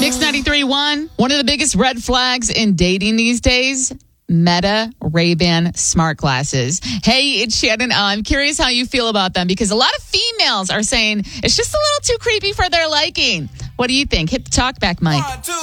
Mix 93.1. One of the biggest red flags in dating these days, Meta Ray-Ban smart glasses. Hey, it's Shannon. I'm curious how you feel about them because a lot of females are saying it's just a little too creepy for their liking. What do you think? Hit the talk back, Mike.